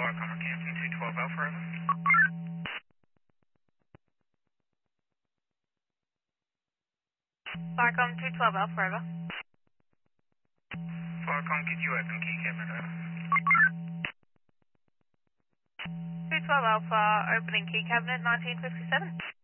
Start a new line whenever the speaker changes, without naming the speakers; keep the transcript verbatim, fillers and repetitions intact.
Barcom or Camping two twelve Alpha, over.
Barcom two twelve Alpha, over.
Barcom, could you open key cabinet, over?
two twelve Alpha, opening key cabinet nineteen fifty-seven.